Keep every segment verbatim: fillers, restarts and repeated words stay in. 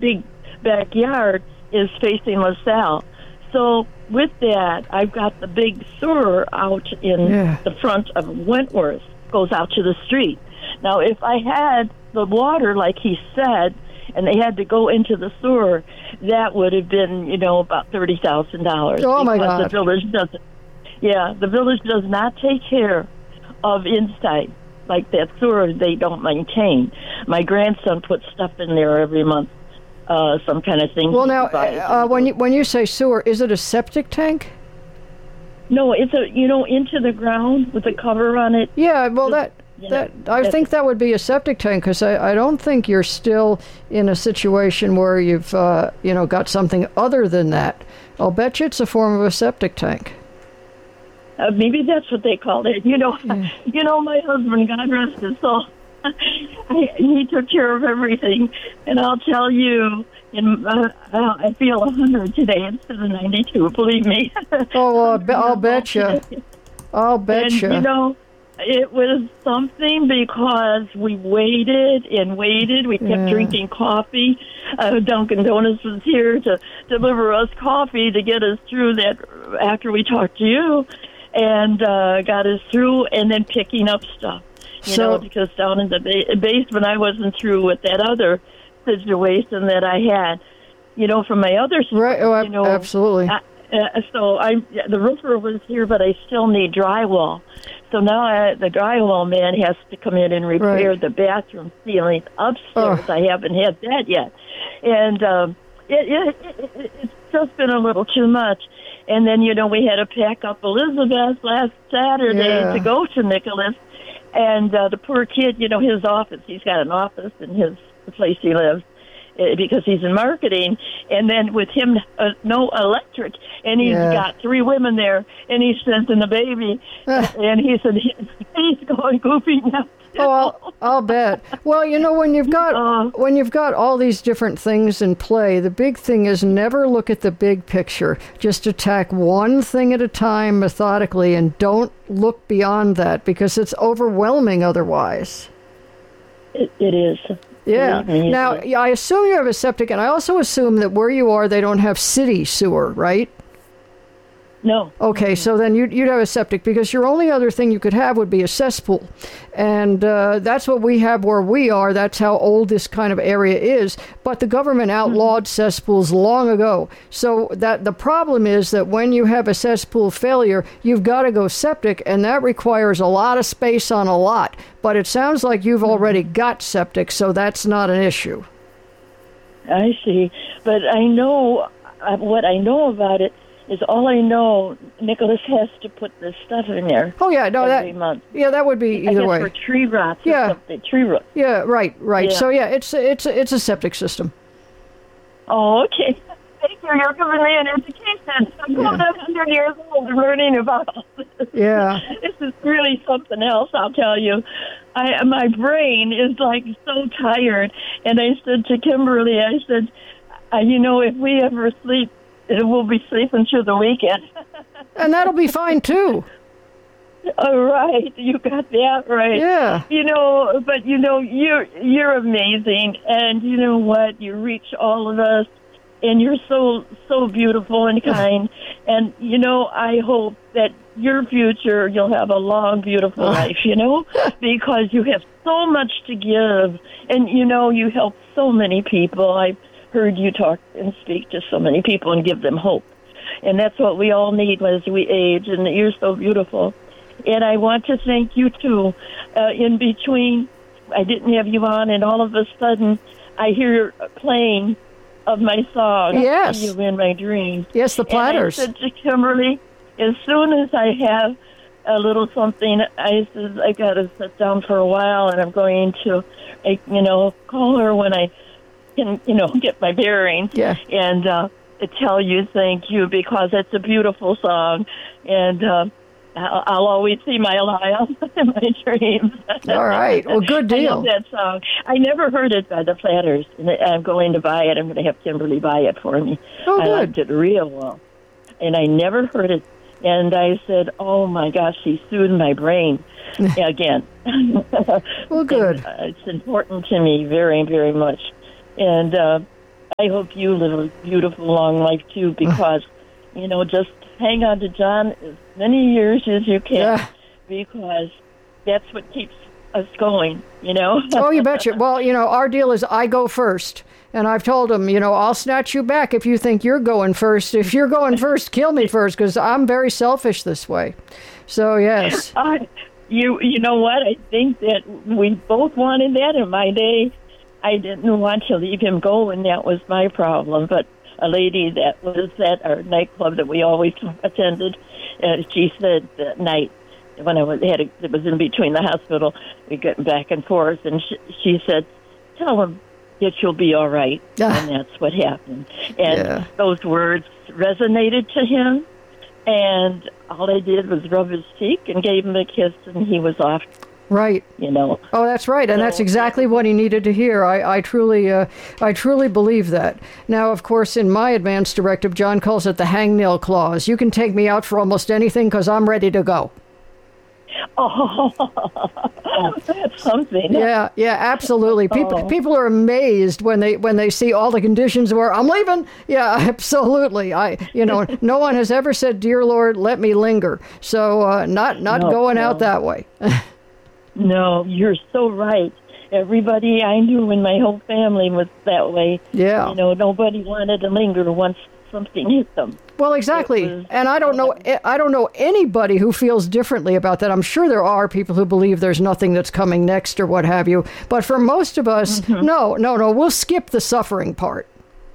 big backyard is facing LaSalle. So with that, I've got the big sewer out in Yeah. the front of Wentworth, goes out to the street. Now, if I had the water, like he said, and they had to go into the sewer, that would have been, you know, about thirty thousand dollars. Oh, my because God. the village doesn't. Yeah, the village does not take care of inside. Like that sewer, they don't maintain. My grandson puts stuff in there every month, uh, some kind of thing. Well, he now, buys. uh, when you when you say sewer, is it a septic tank? No, it's a, you know, into the ground with a cover on it. Yeah, well, that Yeah, that I that's- think that would be a septic tank, because I, I don't think you're still in a situation where you've uh, you know got something other than that. I'll bet you it's a form of a septic tank. Uh, maybe that's what they called it. You know, you know, my husband, God rest his soul, I, he took care of everything. And I'll tell you, in, uh, I feel one hundred today instead of ninety-two, believe me. Oh, well, I'll, be- I'll bet you. I'll bet And, you. you know, it was something because we waited and waited. We kept Yeah. drinking coffee. Uh, Dunkin' Donuts was here to deliver us coffee to get us through that after we talked to you, and uh, got us through, and then picking up stuff. You So- know, because down in the ba- basement, I wasn't through with that other situation that I had, you know, from my other store. Right, oh, ab- you know, absolutely. I, uh, so I, the roofer was here, but I still need drywall. So now I, the drywall man has to come in and repair Right. the bathroom ceiling upstairs. Oh. I haven't had that yet, and um, it, it, it, it, it's just been a little too much. And then, you know, we had to pack up Elizabeth last Saturday Yeah. to go to Nicholas, and uh, the poor kid, you know, his office. He's got an office in his the place he lives. Uh, because he's in marketing, and then with him, uh, no electric, and he's Yeah. got three women there, and he's sending the baby, and he said he, he's going goofy now. Oh, I'll, I'll bet. Well, you know, when you've got Uh. when you've got all these different things in play, the big thing is never look at the big picture. Just attack one thing at a time methodically, and don't look beyond that, because it's overwhelming otherwise. It, it is. Yeah. Believe me, it Now, is. yeah, I assume you have a septic, and I also assume that where you are, they don't have city sewer, right? No. Okay, so then you'd, you'd have a septic, because your only other thing you could have would be a cesspool. And uh, that's what we have where we are. That's how old this kind of area is. But the government outlawed cesspools long ago. So that the problem is that when you have a cesspool failure, you've got to go septic, and that requires a lot of space on a lot. But it sounds like you've already got septic, so that's not an issue. I see. But I know, uh, what I know about it is all I know, Nicholas has to put this stuff in there Oh, yeah, no, every that, month. yeah, that would be I either guess way. for tree rots or Yeah. something. Tree rots. Yeah, right, right. Yeah. So, yeah, it's, it's, it's a septic system. Oh, okay. Thank you. You're giving me an education. I'm Yeah. going one hundred years old and learning about all this. Yeah. This is really something else, I'll tell you. I My brain is, like, so tired. And I said to Kimberly, I said, uh, you know, if we ever sleep, it will be sleeping through the weekend. And that'll be fine, too. All right. You got that right. Yeah. You know, but, you know, you're, you're amazing. And you know what? You reach all of us. And you're so, so beautiful and kind. And, you know, I hope that your future, you'll have a long, beautiful life, you know, because you have so much to give. And, you know, you help so many people. I've heard you talk and speak to so many people and give them hope. And that's what we all need as we age. And you're so beautiful. And I want to thank you, too. Uh, in between, I didn't have you on, and all of a sudden, I hear playing of my song. Yes. You in my dreams. Yes, the platters. And I said to Kimberly, as soon as I have a little something, I said, I got to sit down for a while, and I'm going to, I, you know, call her when I can, you know, get my bearings. Yeah. And uh, tell you thank you, because it's a beautiful song. And uh, I'll, I'll always see my Lyle in my dreams. All right. Well, good I deal. love that song. I never heard it by the Platters, and I'm going to buy it. I'm going to have Kimberly buy it for me. Oh, I good. liked it real well. And I never heard it. And I said, oh, my gosh, she soothed my brain again. Well, good. And, uh, it's important to me very, very much. And uh, I hope you live a beautiful, long life, too, because, you know, just hang on to John as many years as you can, Yeah. because that's what keeps us going, you know? Oh, you betcha. Well, you know, our deal is I go first. And I've told him, you know, I'll snatch you back if you think you're going first. If you're going first, kill me first, because I'm very selfish this way. So, yes. Uh, you you know what? I think that we both wanted that. In my day, I didn't want to leave him go, and that was my problem. But a lady that was at our nightclub that we always attended, uh, she said that night, when I was, had a, it was in between the hospital, we got back and forth, and she, she said, tell him that you'll be all right. Ah. And that's what happened. And Yeah. those words resonated to him, and all I did was rub his cheek and gave him a kiss, and he was off, Right. you know. Oh, that's right, and that's So- exactly what he needed to hear. I, I truly, uh, I truly believe that. Now, of course, in my advance directive, John calls it the hangnail clause. You can take me out for almost anything because I'm ready to go. Oh, that's something. Yeah, yeah, absolutely. People, Oh. people are amazed when they when they see all the conditions where I'm leaving. Yeah, absolutely. I, you know, no one has ever said, "Dear Lord, let me linger." So, uh, not not No, going no. out that way. No, you're so right. Everybody I knew in my whole family was that way. Yeah. You know, nobody wanted to linger once something hit them. Well, exactly. It was- And I don't know I don't know anybody who feels differently about that. I'm sure there are people who believe there's nothing that's coming next or what have you. But for most of us, Mm-hmm. no, no, no, we'll skip the suffering part.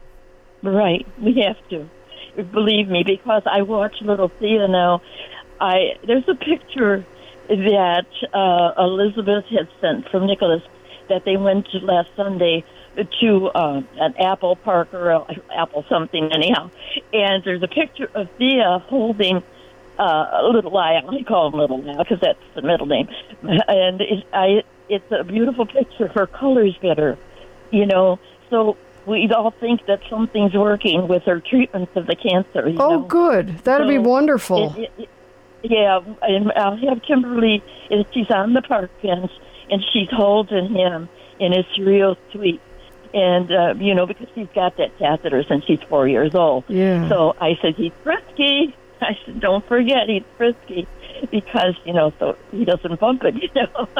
Right, we have to. Believe me, because I watch Little Thea now. I there's a picture that uh, Elizabeth had sent from Nicholas that they went to last Sunday to uh, an Apple Park or a, Apple something anyhow, and there's a picture of Thea holding uh, a little Lyle. I call him Little Lyle because that's the middle name, and it, I it's a beautiful picture. Her color's better, you know, so. We all think that something's working with her treatments of the cancer. You Oh, know? good. That'd be So, wonderful. It, it, it, yeah, and I'll have Kimberly. She's on the park bench, and she's holding him, and it's real sweet. And uh, you know, because she's got that catheter since she's four years old. Yeah. So I said he's frisky. I said, don't forget he's frisky, because you know, so he doesn't bump it. You know.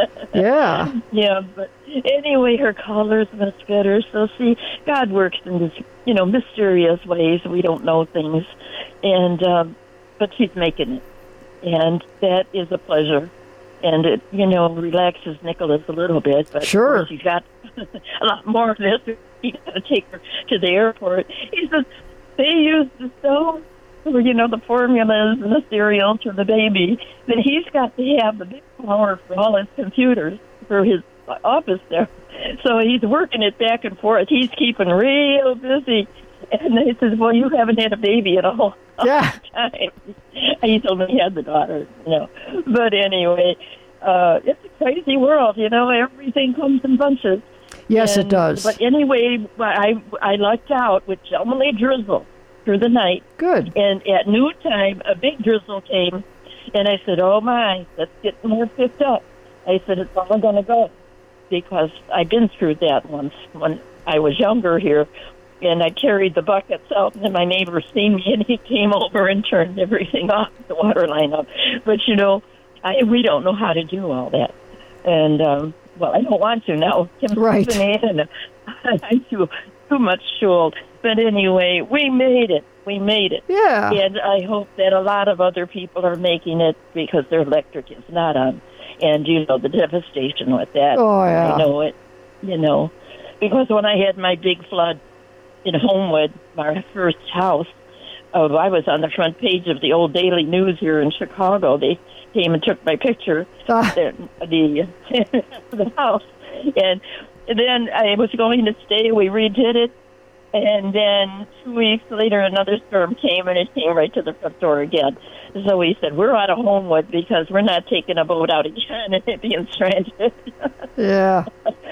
Yeah. Yeah, but anyway, her color's much better. So, see, God works in this, you know, mysterious ways. We don't know things, and um, but she's making it, and that is a pleasure. And it, you know, relaxes Nicholas a little bit. But Sure. of course, he's got a lot more of this. He's got to take her to the airport. He says they use the stove for, you know, the formulas and the cereal to the baby. But he's got to have the big power for all his computers for his office there. So he's working it back and forth. He's keeping real busy. And he says, well, you haven't had a baby in a whole Yeah. time. He told me he had the daughter, you know. But anyway, uh, it's a crazy world, you know. Everything comes in bunches. Yes, it And- does. But anyway, I, I lucked out with gentlemanly drizzle through the night. Good. And at noontime, a big drizzle came. And I said, oh, my, let's get more picked up. I said, it's all going to go. Because I've been through that once when I was younger here. And I carried the buckets out, and then my neighbor seen me, and he came over and turned everything off, the water line up. But, you know, I, we don't know how to do all that. And, um, well, I don't want to now. Kim's Right. moving in, and I'm too, too much shuled. But anyway, we made it. We made it. Yeah. And I hope that a lot of other people are making it because their electric is not on. And, you know, the devastation with that. Oh, yeah. I know it, you know. Because when I had my big flood in Homewood, my first house, uh, I was on the front page of the old Daily News here in Chicago. They came and took my picture, Ah. the, the, the house. And then I was going to stay. We redid it. And then two weeks later, another storm came, and it came right to the front door again. So we said, we're out of Homewood because we're not taking a boat out again and being stranded. Yeah.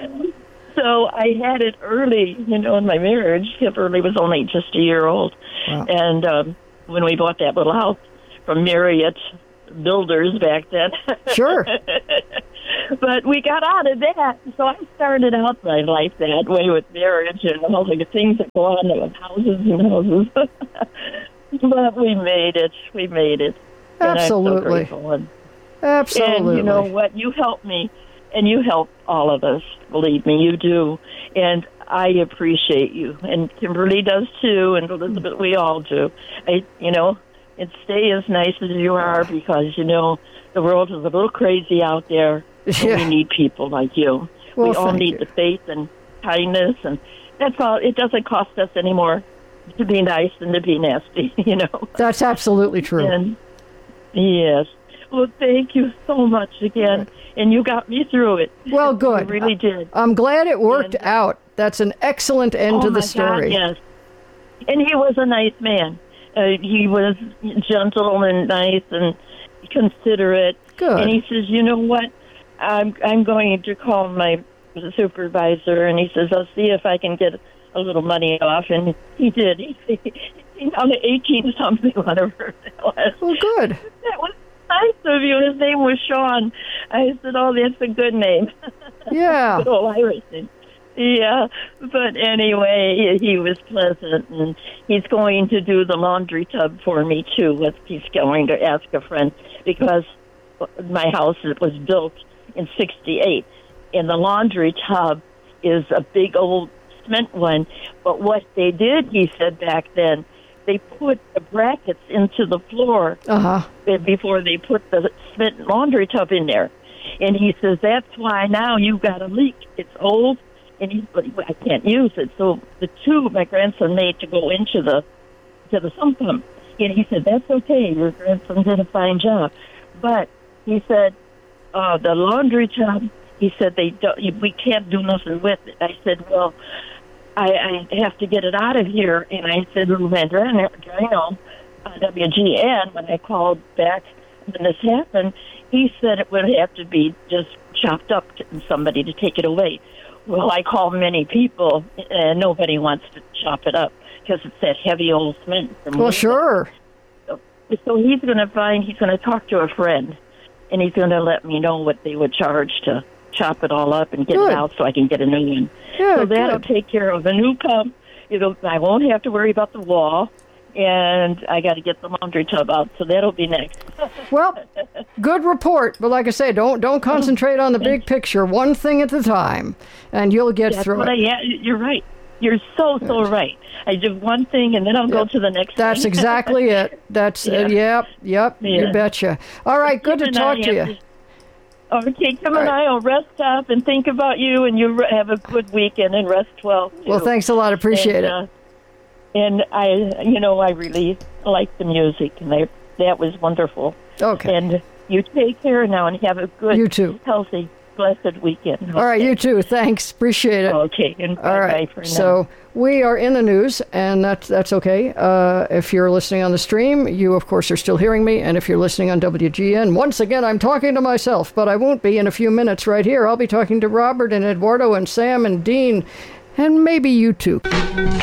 So I had it early, you know, in my marriage. Kimberly was only just a year old. Wow. And um, when we bought that little house from Marriott Builders back then. Sure. But we got out of that. So I started out my life that way with marriage and all the things that go on with houses and houses. But we made it. We made it. Absolutely. And Absolutely. And you know what? You helped me, and you help all of us. Believe me, you do. And I appreciate you. And Kimberly does too, and Elizabeth, we all do. I, you know, and stay as nice as you are, because, you know, the world is a little crazy out there. And Yeah. we need people like you. Well, we all thank need you. the faith and kindness, and that's all. It doesn't cost us anymore to be nice than to be nasty, you know. That's absolutely true. And yes. Well, thank you so much again, and you got me through it. Well, good. You really did. I'm glad it worked And- out. That's an excellent end oh to the my story. God, yes. And he was a nice man. Uh, he was gentle and nice and considerate. Good. And he says, you know what? I'm I'm going to call my supervisor, and he says, I'll see if I can get a little money off. And he did. He, he on the eighteen something, whatever it was. Well, good. That was nice of you. His name was Sean. I said, oh, that's a good name. Yeah. Good old Irish name. Yeah, but anyway, he was pleasant, and he's going to do the laundry tub for me, too. What he's going to ask a friend, because my house was built in sixty-eight, and the laundry tub is a big old cement one. But what they did, he said back then, they put the brackets into the floor Uh-huh. before they put the cement laundry tub in there. And he says, that's why now you've got a leak. It's old, and he, but I can't use it. So the tube my grandson made to go into the to the sump pump. And he said, that's okay. Your grandson did a fine job. But he said, uh, the laundry tub, he said, they don't, we can't do nothing with it. I said, well, I, I have to get it out of here. And I said, well, Drano, uh, W G N, when I called back when this happened, he said it would have to be just chopped up to somebody to take it away. Well, I called many people, and nobody wants to chop it up because it's that heavy old cement. From Well, Lincoln. sure. So, so he's going to find, he's going to talk to a friend, and he's going to let me know what they would charge to chop it all up and get Good. it out so I can get a new one. Yeah, so that'll good. take care of a new pump. It'll, I won't have to worry about the wall, and I got to get the laundry tub out, so that'll be next. Well, good report. But like I say, don't don't concentrate on the big picture. One thing at a time, and you'll get That's through what it. I, yeah, you're right. You're so, so right. I do one thing, and then I'll go Yeah. to the next That's thing. exactly it. That's Yeah. uh, yep, yep. You Yeah. betcha. All right, good to Kim and talk I to have you. to- Okay, Kim All and right. I will rest up and think about you, and you re- have a good weekend and rest well, too. Well, thanks a lot. Appreciate and, it. uh, and I, you know, I really like the music, and I, that was wonderful. Okay. And you take care now and have a good, You too. healthy, blessed weekend. All right, you too. Thanks. Appreciate it. Okay, and All bye-bye right. for now. So we are in the news, and that's that's okay. Uh, if you're listening on the stream, you of course are still hearing me, and if you're listening on W G N, once again I'm talking to myself, but I won't be in a few minutes. Right here, I'll be talking to Robert and Eduardo and Sam and Dean, and maybe you too.